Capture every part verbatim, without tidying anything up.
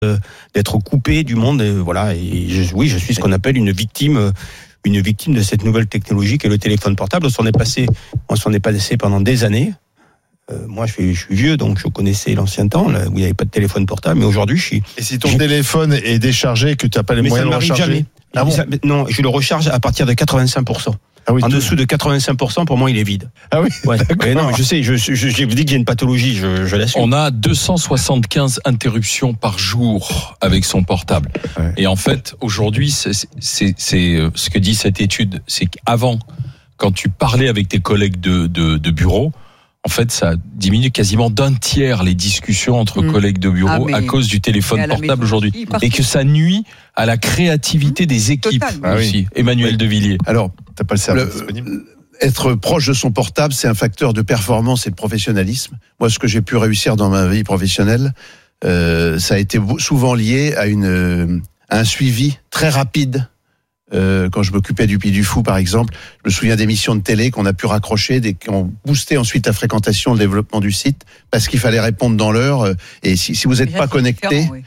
euh, d'être coupé du monde. Et voilà. Et je, oui, je suis ce qu'on appelle une victime, une victime de cette nouvelle technologie qu'est le téléphone portable. On s'en est passé, on s'en est passé pendant des années. Euh, moi, je suis, je suis vieux, donc je connaissais l'ancien temps là, où il n'y avait pas de téléphone portable. Mais aujourd'hui, je suis. Et si ton téléphone est déchargé, que tu n'as pas les mais moyens ça de m'arrive recharger jamais. Ah bon ça, non, je le recharge à partir de quatre-vingt-cinq pour cent. Ah oui, en tout... dessous de quatre-vingt-cinq pour cent, pour moi, il est vide. Ah oui. Ouais. Mais non, je sais, je, je, je, j'ai dit que j'ai une pathologie, je, je l'assume. On a deux cent soixante-quinze interruptions par jour avec son portable. Ouais. Et en fait, aujourd'hui, c'est, c'est, c'est ce que dit cette étude, c'est qu'avant, quand tu parlais avec tes collègues de, de, de bureau, en fait, ça diminue quasiment d'un tiers les discussions entre mmh. collègues de bureau ah, à cause du téléphone portable aujourd'hui. Et que ça nuit à la créativité mmh. des équipes ah, aussi. Oui. Emmanuel oui. Devilliers. Alors, t'as pas le cerveau disponible ? Être proche de son portable, c'est un facteur de performance et de professionnalisme. Moi, ce que j'ai pu réussir dans ma vie professionnelle, euh, ça a été souvent lié à une, euh, à un suivi très rapide. Euh, quand je m'occupais du Puy du Fou, par exemple, je me souviens d'émissions de télé qu'on a pu raccrocher, des, qui ont boosté ensuite la fréquentation, le développement du site, parce qu'il fallait répondre dans l'heure. Et si, si vous n'êtes pas connecté, oui.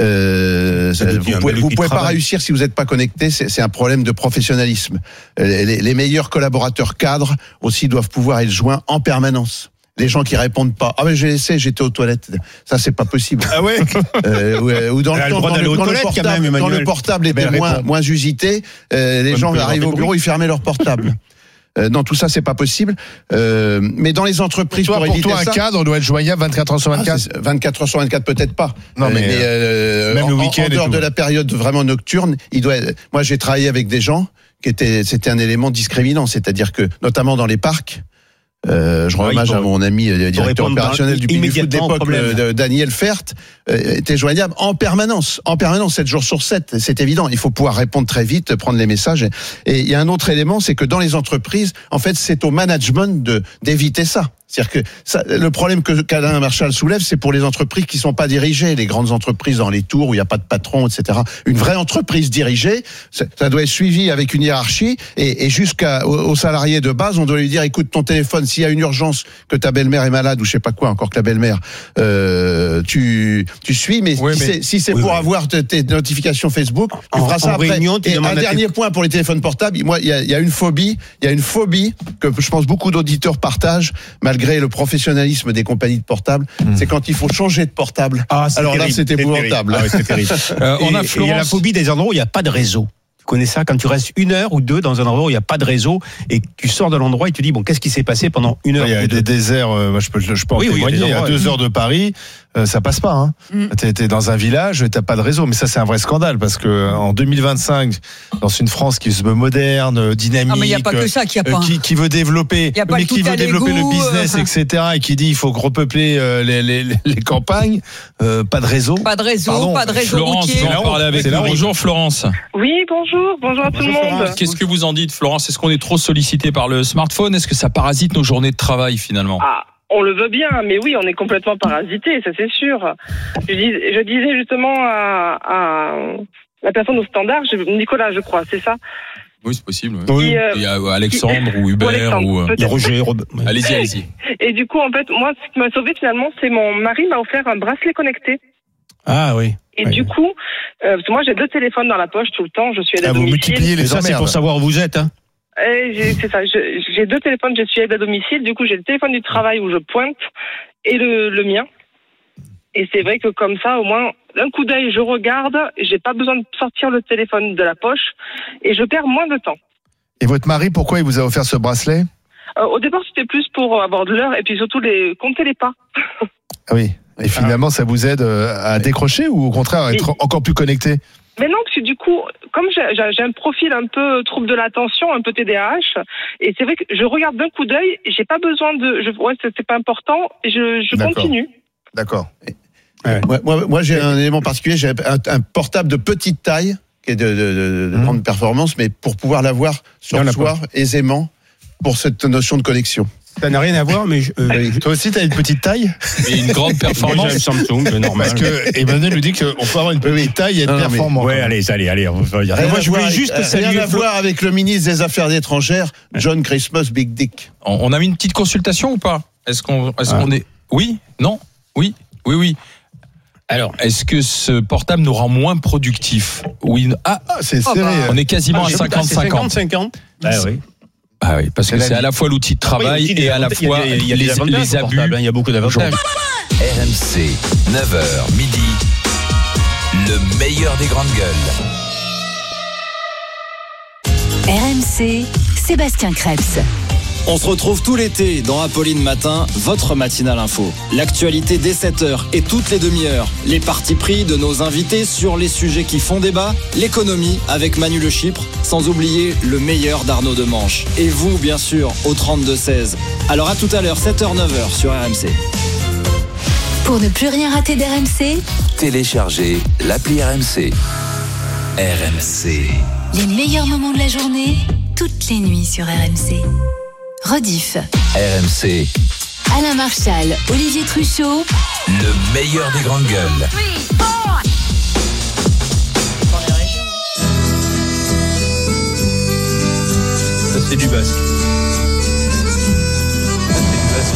euh, vous pouvez, vous pouvez pas réussir si vous n'êtes pas connecté. C'est, c'est un problème de professionnalisme. Les, les meilleurs collaborateurs cadres aussi doivent pouvoir être joints en permanence. Les gens qui répondent pas. Ah mais j'ai laissé, j'étais aux toilettes. Ça c'est pas possible. Ah ouais. euh, ou dans le, temps, dans, le, dans, le portable, même, quand le portable était moins, moins usité, euh, les gens arrivaient au bureau, ils fermaient leur portable. Euh, non, tout ça c'est pas possible. Euh, mais dans les entreprises, pour, toi, pour, pour toi, un ça, cadre doit être joignable vingt-quatre heures sur vingt-quatre. Ah, vingt-quatre heures sur vingt-quatre, peut-être pas. Non mais, mais euh, même en, le week-end. En dehors de la période vraiment nocturne, il doit. Être, moi, j'ai travaillé avec des gens qui étaient. C'était un élément discriminant, c'est-à-dire que, notamment dans les parcs. Euh, je rends ouais, hommage à mon ami euh, directeur opérationnel du Puy du Fou de l'époque, euh, Daniel Fert, euh, était joignable en permanence, en permanence, sept jours sur sept. C'est évident. Il faut pouvoir répondre très vite, prendre les messages. Et il y a un autre élément, c'est que dans les entreprises, en fait, c'est au management de d'éviter ça. C'est-à-dire que ça, le problème que qu'Alain Marchal soulève, c'est pour les entreprises qui sont pas dirigées, les grandes entreprises dans les tours où il n'y a pas de patron, et cetera. Une vraie entreprise dirigée, ça, ça doit être suivi avec une hiérarchie et, et jusqu'à aux salariés de base, on doit lui dire écoute, ton téléphone, s'il y a une urgence, que ta belle-mère est malade ou je sais pas quoi, encore que la belle-mère, euh, tu tu suis, mais, oui, si, mais c'est, si c'est oui, pour oui. avoir tes, tes notifications Facebook, tu en, feras ça après. Réunion, et un dernier tes... point pour les téléphones portables, moi, il y a, y a une phobie, il y a une phobie que je pense beaucoup d'auditeurs partagent, malgré Malgré le professionnalisme des compagnies de portables, mmh. c'est quand il faut changer de portable. Ah, alors terrible, là, c'est épouvantable. Ah, ouais, c'est terrible. euh, on a Florence... Il y a la phobie des endroits où il n'y a pas de réseau. Tu connais ça quand tu restes une heure ou deux dans un endroit où il n'y a pas de réseau et tu sors de l'endroit et tu te dis bon, qu'est-ce qui s'est passé pendant une heure? Il y a des déserts. Euh, je peux, je peux en oui, témoigner. Oui, à deux heures de Paris, euh, ça passe pas. Hein. Mm. T'es, t'es dans un village, t'as pas de réseau. Mais ça, c'est un vrai scandale parce que en deux mille vingt-cinq, dans une France qui se veut moderne, dynamique, ah, mais il y a pas que ça, qu'il y a pas. Qui, qui veut développer, mais qui veut développer le business, euh... et cetera, et qui dit il faut repeupler euh, les, les, les campagnes, euh, pas de réseau. Pas de réseau, Pardon, pas de réseau Florence, routier. on va parler avec nous. Bonjour Florence. Oui, bonjour, bonjour à tout le monde. Florence. Qu'est-ce que vous en dites, Florence? Est-ce qu'on est trop sollicité par le smartphone? Est-ce que ça parasite nos journées de travail finalement? Ah. On le veut bien, mais oui, on est complètement parasité, ça c'est sûr. Je, dis, je disais justement à, à la personne au standard, je, Nicolas, je crois, c'est ça? Oui, c'est possible. Oui. Et, euh, Il y a Alexandre qui, ou Hubert ou, Alexandre, ou euh, Roger. Allez-y, allez-y. Et du coup, en fait, moi, ce qui m'a sauvé finalement, c'est mon mari m'a offert un bracelet connecté. Ah oui. Et oui. du coup, euh, parce que moi j'ai deux téléphones dans la poche tout le temps, je suis aide à ah, domicile. Vous multipliez les ça, c'est pour savoir où vous êtes, hein. Et j'ai, c'est ça, je, j'ai deux téléphones, je suis aide à domicile, du coup j'ai le téléphone du travail où je pointe et le, le mien. Et c'est vrai que comme ça, au moins, d'un coup d'œil, je regarde, j'ai pas besoin de sortir le téléphone de la poche et je perds moins de temps. Et votre mari, pourquoi il vous a offert ce bracelet? euh, Au départ, c'était plus pour avoir de l'heure et puis surtout les compter les pas. Ah oui. Et finalement, ça vous aide à décrocher ou au contraire à être et... encore plus connecté? Mais non, parce que du coup, comme j'ai, j'ai un profil un peu trouble de l'attention, un peu T D A H, et c'est vrai que je regarde d'un coup d'œil, j'ai pas besoin de, je, ouais, c'est, c'est pas important, je, je D'accord. continue. D'accord. Ouais. Moi, moi, moi, j'ai un élément particulier, j'ai un, un portable de petite taille, qui est de, de, de, de mmh. grande performance, mais pour pouvoir l'avoir sur soi aisément, pour cette notion de connexion. Ça n'a rien à voir, mais je, euh, toi aussi, t'as une petite taille et une grande performance. Samsung, normal. Parce que Emmanuel nous dit qu'on peut avoir une petite taille et être non, performant. Ouais, allez, allez, allez. On va dire. Rien moi, je voulais avec, juste saluer. Rien à voir avec le ministre des Affaires étrangères, John Christmas Big Dick. On, on a mis une petite consultation ou pas? Est-ce qu'on, est-ce ah. qu'on est Oui, non, oui, oui, oui. Alors, est-ce que ce portable nous rend moins productif? Oui. Ah, ah c'est serré. Bah, on est quasiment ah, à cinquante cinquante. cinquante cinquante. Ah oui. Ah oui, parce que c'est, c'est à la fois l'outil de travail Après, et à la fois il y a, il y a les, les abus. Il y a beaucoup d'avantages. R M C, neuf heures midi, le meilleur des grandes gueules. R M C, Sébastien Krebs. On se retrouve tout l'été dans Apolline Matin, votre matinale info. L'actualité dès sept heures et toutes les demi-heures. Les partis pris de nos invités sur les sujets qui font débat. L'économie avec Manu Le Chypre, sans oublier le meilleur d'Arnaud Demanche. Et vous, bien sûr, au trente-deux seize. Alors à tout à l'heure, sept heures neuf heures sur R M C. Pour ne plus rien rater d'R M C, téléchargez l'appli R M C. R M C. Les meilleurs moments de la journée, toutes les nuits sur R M C. Rediff. R M C. Alain Marchal, Olivier Truchot. Le meilleur des grandes gueules. Ça c'est du basque. Ça c'est du basque.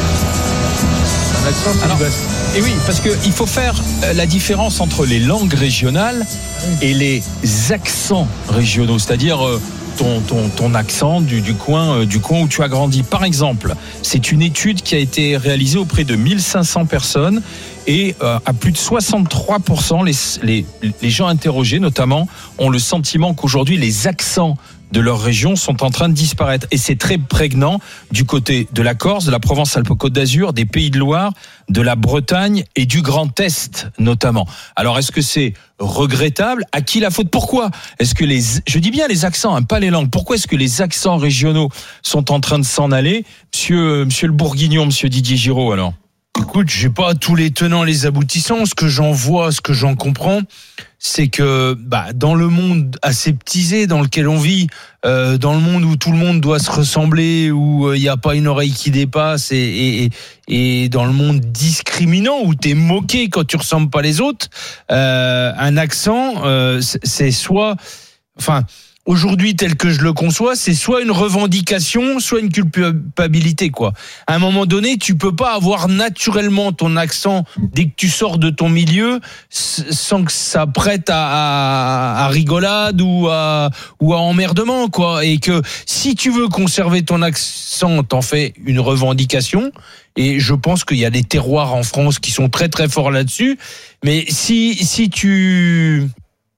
Un accent c'est Alors, du basque. Et oui, parce qu'il faut faire la différence entre les langues régionales et les accents régionaux, c'est-à-dire ton, ton, ton accent du, du, coin, du coin où tu as grandi. Par exemple, c'est une étude qui a été réalisée auprès de mille cinq cents personnes et euh, à plus de soixante-trois pour cent, les, les, les gens interrogés notamment ont le sentiment qu'aujourd'hui les accents de leur région sont en train de disparaître. Et c'est très prégnant du côté de la Corse, de la Provence-Alpes-Côte d'Azur, des Pays de Loire, de la Bretagne et du Grand Est notamment. Alors est-ce que c'est regrettable? À qui la faute? Pourquoi est-ce que les, je dis bien les accents, hein, pas les langues, pourquoi est-ce que les accents régionaux sont en train de s'en aller? Monsieur, monsieur le Bourguignon, monsieur Didier Giraud, alors? Écoute, j'ai pas tous les tenants, les aboutissants. Ce que j'en vois, ce que j'en comprends, c'est que bah, dans le monde aseptisé dans lequel on vit, euh, dans le monde où tout le monde doit se ressembler, où il euh, n'y a pas une oreille qui dépasse, et, et, et dans le monde discriminant où t'es moqué quand tu ressembles pas les autres, euh, un accent, euh, c'est soit, enfin. Aujourd'hui, tel que je le conçois, c'est soit une revendication, soit une culpabilité, quoi. À un moment donné, tu peux pas avoir naturellement ton accent dès que tu sors de ton milieu sans que ça prête à, à, à rigolade ou à, ou à emmerdement, quoi. Et que si tu veux conserver ton accent, t'en fais une revendication. Et je pense qu'il y a des terroirs en France qui sont très très forts là-dessus. Mais si, si tu,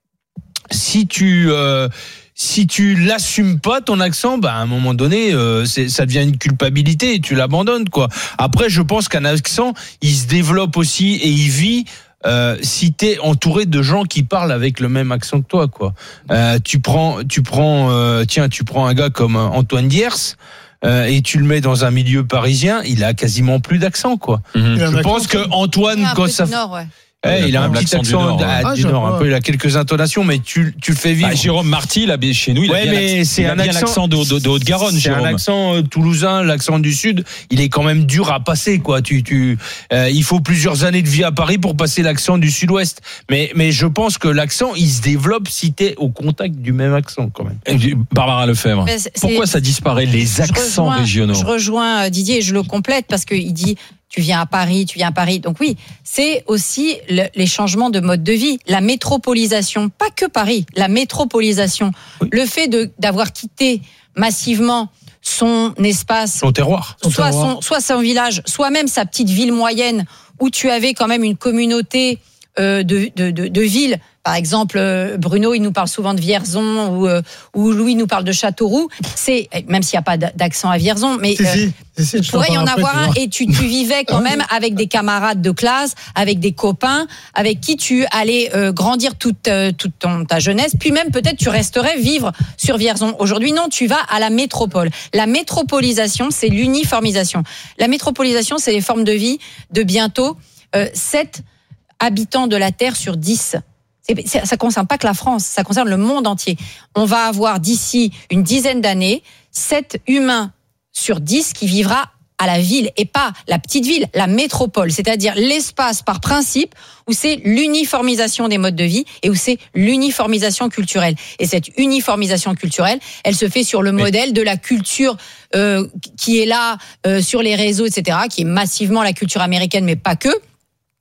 si tu, euh, si tu l'assumes pas ton accent, bah à un moment donné, euh, c'est, ça devient une culpabilité et tu l'abandonnes, quoi. Après, je pense qu'un accent, il se développe aussi et il vit. Euh, si t'es entouré de gens qui parlent avec le même accent que toi, quoi. Euh, tu prends, tu prends, euh, tiens, tu prends un gars comme Antoine Diers. Euh, et tu le mets dans un milieu parisien, il a quasiment plus d'accent, quoi. Mmh. Je pense que Antoine, quand ça, nord, ouais. Eh, il a un petit accent du Nord, ah, du nord un peu, il a quelques intonations, mais tu, tu le fais vivre. Bah, Jérôme Marty, là, chez nous, il ouais, a bien, mais l'accent, c'est il a un bien accent, l'accent de, de, de Haute-Garonne, c'est Jérôme. un accent euh, toulousain, l'accent du Sud, il est quand même dur à passer, quoi. Tu, tu, euh, il faut plusieurs années de vie à Paris pour passer l'accent du Sud-Ouest. Mais, mais je pense que l'accent, il se développe si t'es au contact du même accent, quand même. Et, Barbara Lefebvre, c'est, pourquoi ça disparaît, les accents rejoins, régionaux? Je rejoins Didier et je le complète parce qu'il dit, tu viens à Paris, tu viens à Paris. Donc oui, c'est aussi le, les changements de mode de vie, la métropolisation, pas que Paris, la métropolisation. Oui. Le fait de, d'avoir quitté massivement son espace, son terroir, soit son, terroir. Son, soit son village, soit même sa petite ville moyenne où tu avais quand même une communauté euh, de, de, de, de villes. Par exemple, Bruno, il nous parle souvent de Vierzon ou, euh, ou Louis nous parle de Châteauroux. C'est, même s'il n'y a pas d'accent à Vierzon, mais si, euh, si, si, il pourrait y en avoir un et tu, tu vivais quand même avec des camarades de classe, avec des copains, avec qui tu allais euh, grandir toute, euh, toute ton, ta jeunesse, puis même peut-être tu resterais vivre sur Vierzon. Aujourd'hui, non, tu vas à la métropole. La métropolisation, c'est l'uniformisation. La métropolisation, c'est les formes de vie de bientôt euh, sept habitants de la Terre sur dix. Ça ne concerne pas que la France, ça concerne le monde entier. On va avoir d'ici une dizaine d'années, sept humains sur dix qui vivra à la ville et pas la petite ville, la métropole, c'est-à-dire l'espace par principe où c'est l'uniformisation des modes de vie et où c'est l'uniformisation culturelle. Et cette uniformisation culturelle, elle se fait sur le modèle de la culture euh, qui est là euh, sur les réseaux, et cetera, qui est massivement la culture américaine, mais pas que.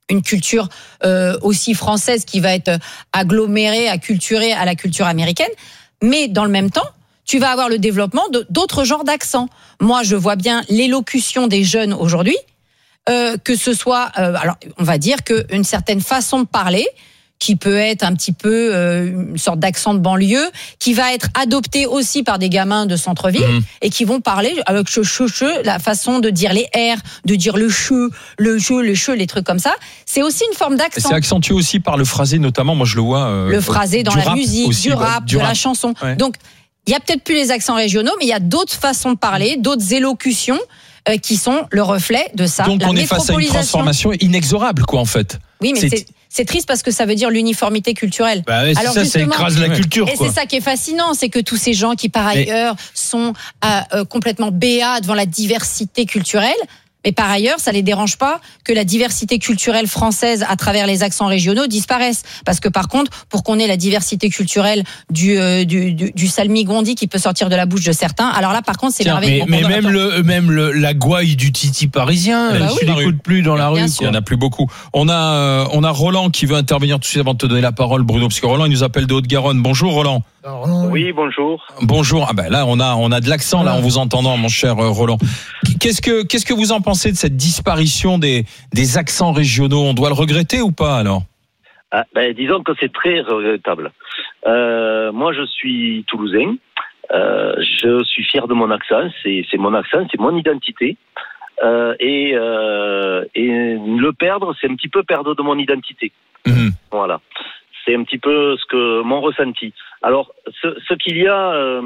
une culture euh, aussi française qui va être agglomérée, acculturée à la culture américaine. Mais dans le même temps, tu vas avoir le développement de, d'autres genres d'accents. Moi, je vois bien l'élocution des jeunes aujourd'hui, euh, que ce soit, euh, alors on va dire qu'une certaine façon de parler, qui peut être un petit peu euh, une sorte d'accent de banlieue, qui va être adopté aussi par des gamins de centre-ville mmh. et qui vont parler avec che, che, che, la façon de dire les R, de dire le che, le che, le che, les trucs comme ça. C'est aussi une forme d'accent. C'est accentué aussi par le phrasé, notamment. Moi, je le vois. Euh, le phrasé dans la musique, aussi, du rap, du de rap. La chanson. Ouais. Donc, il y a peut-être plus les accents régionaux, mais il y a d'autres façons de parler, d'autres élocutions euh, qui sont le reflet de ça. Donc, la on est face à une transformation inexorable, quoi, en fait. Oui, mais c'est... c'est... C'est triste parce que ça veut dire l'uniformité culturelle. Bah ouais, alors ça, ça écrase la culture. Et quoi. C'est ça qui est fascinant, c'est que tous ces gens qui par ailleurs mais... sont euh, euh, complètement béats devant la diversité culturelle, mais par ailleurs, ça les dérange pas que la diversité culturelle française à travers les accents régionaux disparaisse. Parce que par contre, pour qu'on ait la diversité culturelle du euh, du, du, du salmigondi qui peut sortir de la bouche de certains, alors là, par contre, c'est merveilleux. Mais, mais même le même le, la gouaille du titi parisien, bah tu oui. l'écoutes plus dans la rue. Il y en a plus beaucoup. On a euh, on a Roland qui veut intervenir tout de suite avant de te donner la parole, Bruno, parce que Roland il nous appelle de Haute-Garonne. Bonjour Roland. Oui, bonjour. Bonjour. Ah ben là, on a on a de l'accent là en vous entendant, mon cher Roland. Qu'est-ce que qu'est-ce que vous en pensez de cette disparition des des accents régionaux? On doit le regretter ou pas alors? Ah, ben, disons que c'est très regrettable. Euh, moi, je suis toulousain. Euh, je suis fier de mon accent. C'est c'est mon accent, c'est mon identité. Euh, et euh, et le perdre, c'est un petit peu perdre de mon identité. Mmh. Voilà. C'est un petit peu ce que mon ressenti. Alors, ce, ce qu'il y a, euh,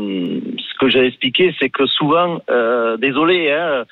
ce que j'ai expliqué, c'est que souvent, euh, désolé, hein,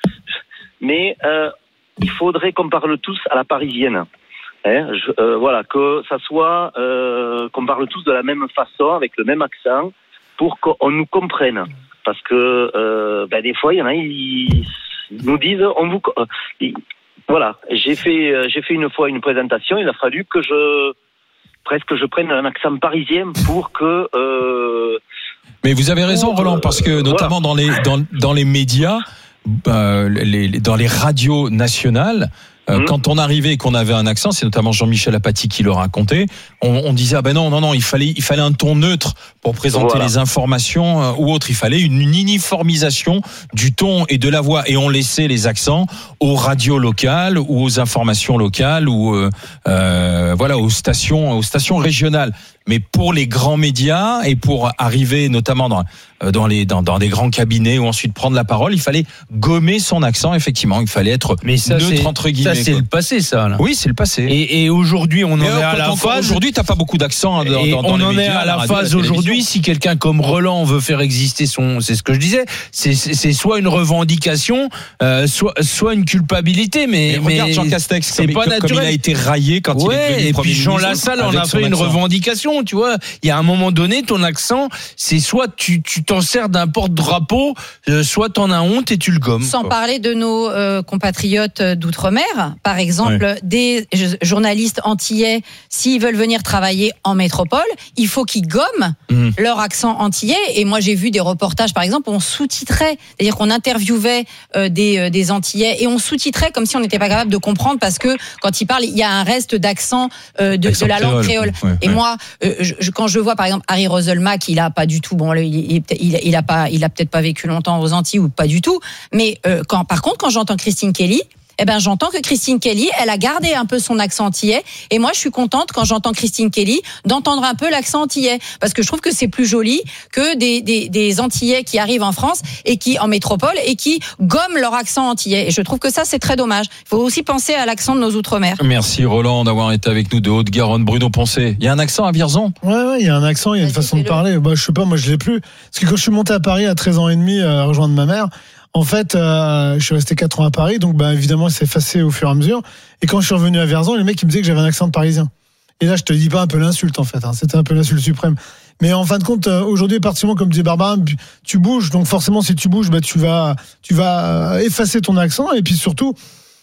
mais euh, il faudrait qu'on parle tous à la parisienne. Hein, je, euh, voilà, que ça soit, euh, qu'on parle tous de la même façon, avec le même accent, pour qu'on nous comprenne. Parce que euh, ben, des fois, il y en a, ils, ils nous disent, on vous, ils, voilà. J'ai fait, j'ai fait une fois une présentation. Il a fallu que je presque je prenne un accent parisien pour que. Euh, Mais vous avez raison, Roland, parce que notamment voilà. dans les dans dans les médias, euh, les, dans les radios nationales. Euh, mmh. Quand on arrivait et qu'on avait un accent, c'est notamment Jean-Michel Apathy qui le racontait, on, on disait ah ben non non non il fallait il fallait un ton neutre pour présenter voilà. les informations euh, ou autre, il fallait une, une uniformisation du ton et de la voix et on laissait les accents aux radios locales ou aux informations locales ou euh, euh, voilà aux stations aux stations régionales. Mais pour les grands médias et pour arriver notamment dans dans les dans, dans des grands cabinets ou ensuite prendre la parole, il fallait gommer son accent. Effectivement, il fallait être mais ça, neutre entre guillemets. Ça c'est quoi. Le passé, ça. Là. Oui, c'est le passé. Et, et aujourd'hui, on en Mais est à la phase. Aujourd'hui, t'as pas beaucoup d'accent. Hein, dans, et dans, dans on les en médias, est à la, la radio, phase la aujourd'hui. Si quelqu'un comme Roland veut faire exister son, c'est ce que je disais, c'est c'est, c'est soit une revendication, euh, soit soit une culpabilité. Mais, mais regarde Jean Castex, c'est comme, pas comme, naturel. Comme il a été raillé quand ouais, il est devenu et Premier puis Jean ministre. Lassalle en a fait une revendication. Tu vois, il y a un moment donné, ton accent, c'est soit tu tu t'en sers d'un porte-drapeau, euh, soit t'en as honte et tu le gommes. Sans quoi. parler de nos euh, compatriotes d'outre-mer, par exemple, ouais. des journalistes antillais, s'ils veulent venir travailler en métropole, il faut qu'ils gomment mmh. leur accent antillais. Et moi, j'ai vu des reportages, par exemple, où on sous-titrait, c'est-à-dire qu'on interviewait euh, des euh, des Antillais et on sous-titrait comme si on n'était pas capable de comprendre parce que quand ils parlent, il y a un reste d'accent euh, de, de la langue créole. Ouais, et ouais. moi, euh, je, quand je vois par exemple Harry Roselmack, il a pas du tout, bon, il, il, il, il a pas, il a peut-être pas vécu longtemps aux Antilles ou pas du tout, mais euh, quand, par contre, quand j'entends Christine Kelly, eh ben j'entends que Christine Kelly, elle a gardé un peu son accent antillais. Et moi, je suis contente quand j'entends Christine Kelly d'entendre un peu l'accent antillais, parce que je trouve que c'est plus joli que des des, des Antillais qui arrivent en France et qui en métropole et qui gomment leur accent antillais. Et je trouve que ça c'est très dommage. Il faut aussi penser à l'accent de nos outre-mer. Merci Roland d'avoir été avec nous de Haute-Garonne. Bruno Poncet, il y a un accent à Vierzon. Ouais, ouais, il y a un accent, il y a une façon de parler. Bah, je sais pas, moi je l'ai plus. Parce que quand je suis monté à Paris à treize ans et demi à rejoindre ma mère. En fait, euh, je suis resté quatre ans à Paris, donc bah évidemment, c'est effacé au fur et à mesure. Et quand je suis revenu à Vierzon, les mecs ils me disaient que j'avais un accent de Parisien. Et là, je te dis pas un peu l'insulte en fait, hein, c'était un peu l'insulte suprême. Mais en fin de compte, euh, aujourd'hui, particulièrement comme disait Barbara, tu bouges, donc forcément, si tu bouges, bah tu vas, tu vas effacer ton accent. Et puis surtout,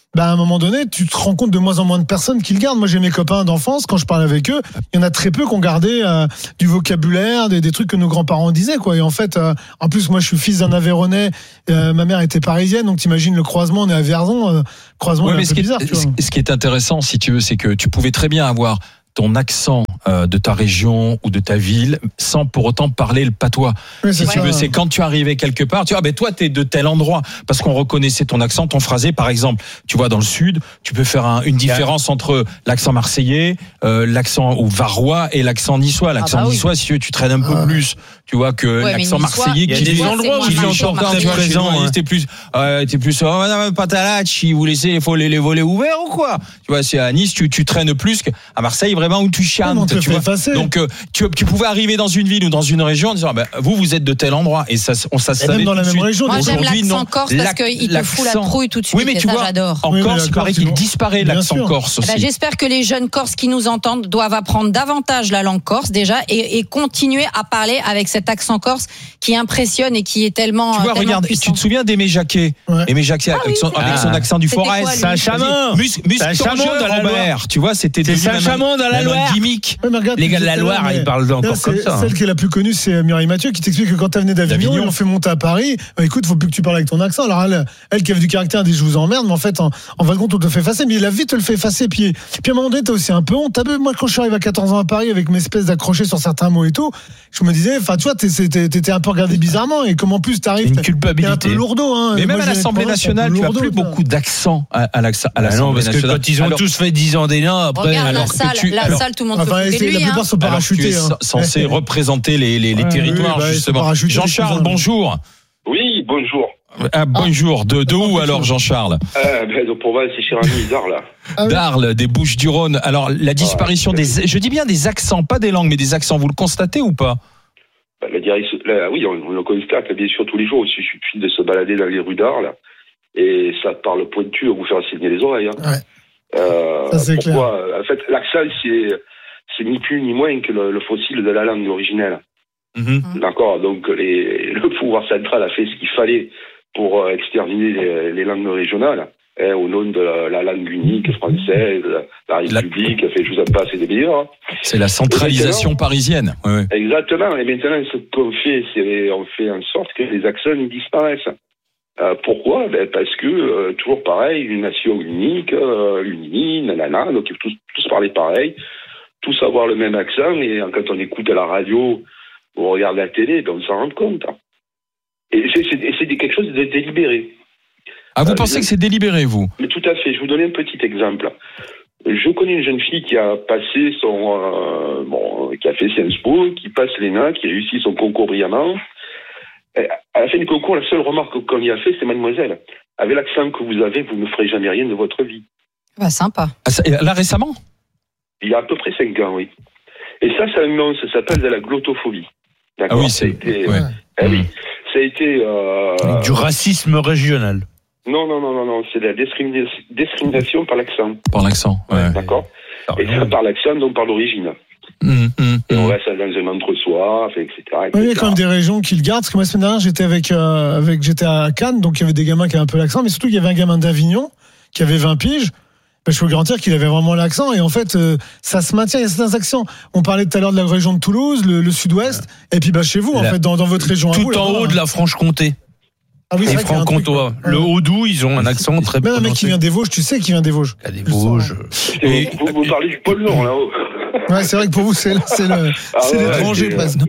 bah, à un moment donné, tu te rends compte de moins en moins de personnes qui le gardent. Moi, j'ai mes copains d'enfance, quand je parle avec eux, il y en a très peu qui ont gardé euh, du vocabulaire, des, des trucs que nos grands-parents disaient, quoi. Et en fait, euh, en plus, moi, je suis fils d'un Aveyronais, euh, ma mère était parisienne, donc t'imagines le croisement, on est à Vierzon, euh, croisement ouais, est mais un ce peu qui bizarre. Est, tu vois. ce qui est intéressant, si tu veux, c'est que tu pouvais très bien avoir ton accent euh, de ta région ou de ta ville sans pour autant parler le patois. Oui, si tu ça, veux, ouais. c'est quand tu arrivais quelque part, tu vois, ah, ben toi t'es de tel endroit parce qu'on reconnaissait ton accent, ton phrasé. Par exemple, tu vois dans le sud, tu peux faire un, une différence entre l'accent marseillais, euh, l'accent ou varois et l'accent niçois. L'accent ah bah oui. niçois, si tu veux, tu traînes un peu Ah. plus, tu vois, que Ouais, l'accent mais niçois, marseillais il y a qui des est- endroits où qui c'est est encore encore très présent, hein. C'était plus, euh, t'es plus, oh, madame Patalacci, vous laissez les, les, les volets ouverts ou quoi? Tu vois, c'est à Nice, tu, tu traînes plus qu'à Marseille, vraiment, où tu Ouais, chantes, mais on te tu fait vois. effacer. Donc, euh, tu, tu pouvais arriver dans une ville ou dans une région en disant, bah, vous, vous êtes de tel endroit. Et ça, on, ça se Et savait même dans tout la de même suite. région. Moi, j'aime Aujourd'hui, l'accent non. corse parce qu'il te fout la L'accent. trouille tout de suite. Oui, mais et tu ça, vois, j'adore. en Oui, mais Corse, il d'accord, paraît tu qu'il vois. disparaît Bien l'accent sûr. corse Eh ben, aussi. j'espère que les jeunes Corses qui nous entendent doivent apprendre davantage la langue corse déjà et, et continuer à parler avec cet accent corse qui impressionne et qui est tellement. Tu vois, tellement regarde, puissant. tu te souviens d'Aimé Jacquet? Ouais. Aimé Jacquet, Ah avec, oui, son, c'est avec vrai. son accent du C'était Forez. quoi, lui C'est un chaman. Mus, mus, C'est un chaman de dans la Robert. Tu vois, c'était C'est devenu un même chaman dans la même un Loire. gimmick. Ouais, mais regarde, Les tu gars de disais la tout à l'heure, Loire, mais- ils parlent Là, encore c'est- comme ça. hein. Celle qui est la plus connue, c'est Mireille Mathieu, qui t'explique que quand t'as venu d'Avignon, D'Avignon. ils l'ont fait monter à Paris. Bah, écoute, faut plus que tu parles avec ton accent. Alors, elle, elle qui avait du caractère, elle dit je vous emmerde, mais en fait, en, en fin de compte, on te fait effacer. Mais la vie te le fait effacer. Puis, puis à un moment donné, t'as aussi un peu honte. T'as vu, moi, quand je suis arrivé à quatorze ans à Paris avec mes espèces d'accrochés sur certains mots et tout, je me disais, enfin, tu vois, t'es- t'es- t'étais un peu regardé bizarrement. Et comme en plus, t'arrives, Une t'es- t'es un culpabilité. peu lourdeau, hein. Mais Moi, même à j'ai l'Assemblée des problèmes, nationale, c'est un tu peu as plus lourdeau, beaucoup d'accent à, à l'Assemblée Ah non, parce que nationale. quand ils ont Alors- tous fait dix ans d'élan, après. Regarde alors la que salle, tu- la alors- salle, tout le monde Enfin, se fout de la lui. plupart Hein. sont Alors, tu es parachutés. hein. censé représenter les, les, les Ouais, territoires, oui, bah, ils sont justement. parachutés, Jean-Charles, les bonjour. Oui, bonjour. Ah, bonjour. De, de où alors, Jean-Charles? Euh, ben, de Provence, c'est cher ami, Darles. Ah oui. D'Arles, des Bouches-du-Rhône. Alors, la disparition des, je dis bien des accents, pas des langues, mais des accents, vous le constatez ou pas? Ben, La direction, là, oui, on, on le constate bien sûr tous les jours. Il suffit de se balader dans les rues d'Arles et ça parle pointu à vous faire saigner les oreilles. Hein. Ouais. Euh, Ça, c'est pourquoi En fait, l'accent, c'est, c'est ni plus ni moins que le, le fossile de la langue originelle. Mhm. D'accord. Donc, les, le pouvoir central a fait ce qu'il fallait pour euh, exterminer les, les langues régionales. Hein, au nom de la, la langue unique française, la République, fait, je vous en passe, c'est des meilleurs. Hein. C'est la centralisation parisienne. Ouais, ouais. Exactement. Et maintenant, ce qu'on fait, c'est on fait en sorte que les accents ils disparaissent. Euh, pourquoi ben Parce que, euh, toujours pareil, une nation unique, euh, unie, nanana, donc il faut tous, tous parler pareil, tous avoir le même accent, et quand on écoute à la radio, ou on regarde la télé, ben on s'en rend compte. Hein. Et c'est, c'est, et c'est quelque chose de délibéré. Ah, vous Euh, pensez je- que c'est délibéré, vous? Mais tout à fait. Je vais vous donner un petit exemple. Je connais une jeune fille qui a passé son, euh, bon, qui a fait Sciences Po, qui passe l'E N A, qui a réussi son concours brillamment. Et à la fin du concours, la seule remarque qu'on y a fait, c'est mademoiselle, avec l'accent que vous avez, vous ne ferez jamais rien de votre vie. Bah, sympa. Ah, ça- là, récemment? Il y a à peu près cinq ans, oui. Et ça, ça, non, ça s'appelle de la glottophobie. Ah D'accord. oui, Ça a c'est. été, ouais. eh oui, ça a été. Euh, Du racisme régional. non, non, non, non, non, c'est de la discrimination, discrimination par l'accent. Par l'accent. Ouais. D'accord. Et ça, par l'accent, donc par l'origine. Hum, hum, Et on hum. reste dans un entre-soi, enfin, et cetera, et Oui, il y a cetera. quand même des régions qui le gardent. Parce que moi, la semaine dernière, j'étais avec, euh, avec, j'étais à Cannes, donc il y avait des gamins qui avaient un peu l'accent, mais surtout, il y avait un gamin d'Avignon qui avait vingt piges. Ben, je peux vous garantir qu'il avait vraiment l'accent. Et en fait, euh, ça se maintient. Il y a certains accents. On parlait tout à l'heure de la région de Toulouse, le, le sud-ouest. Et puis, bah, chez vous, en La- fait, dans, dans votre région. à Tout vous, en là-bas. haut de la Franche-Comté. Ah oui, c'est Les vrai qu'il y a un truc, Francs-Comtois. ouais. Le Haut-Doubs, ils ont un accent très Même un mec prononcé. qui vient des Vosges, tu sais qu'il vient des Vosges. Il y a des Je sens, Vosges. Et vous, vous, vous parlez du pôle Nord, là-haut. Ouais, c'est vrai que pour vous, c'est, c'est le, Ah c'est ouais, l'étranger, c'est- presque.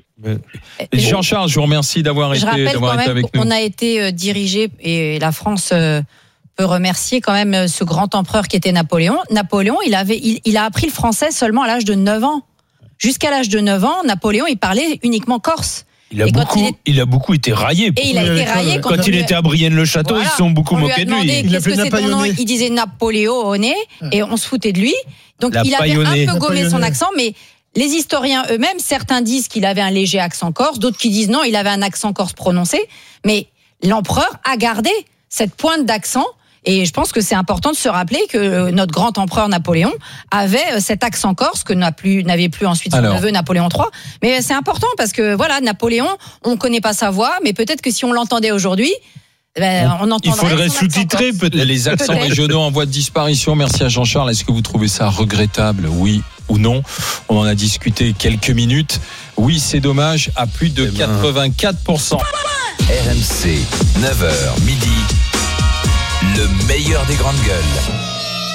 Et Jean-Charles, je vous remercie d'avoir Je été, rappelle d'avoir quand été même avec nous. qu'on a été euh, dirigé et la France euh, peut remercier quand même euh, ce grand empereur qui était Napoléon. Napoléon, il avait, il, il a appris le français seulement à l'âge de neuf ans. Jusqu'à l'âge de neuf ans, Napoléon, il parlait uniquement corse. Il a, Et quand beaucoup, il est- il a beaucoup été raillé. Et il a Oui, été d'accord, raillé ouais. quand, Quand on il lui- était à Brienne-le-Château, Voilà. ils se sont beaucoup On lui a moqués de demandé lui. Il qu'est-ce que l'appelait c'est ton nom. Napoléonais. Il disait Napoléonais et on se foutait de lui. Donc La il avait paillonnée. un peu gommé son Napoléonais. accent, mais les historiens eux-mêmes, certains disent qu'il avait un léger accent corse, d'autres qui disent non, il avait un accent corse prononcé. Mais l'empereur a gardé cette pointe d'accent. Et je pense que c'est important de se rappeler que notre grand empereur Napoléon avait cet accent corse que n'a plus, n'avait plus ensuite son Alors. neveu Napoléon trois. Mais c'est important parce que voilà, Napoléon, on ne connaît pas sa voix, mais peut-être que si on l'entendait aujourd'hui, Ben, on Il faudrait sous-titrer peut-être. Les accents peut-être. régionaux en voie de disparition. Merci à Jean-Charles. Est-ce que vous trouvez ça regrettable? Oui ou non? On en a discuté quelques minutes. Oui, c'est dommage, à plus de quatre-vingt-quatre pour cent. R M C, neuf heures midi, le meilleur des grandes gueules.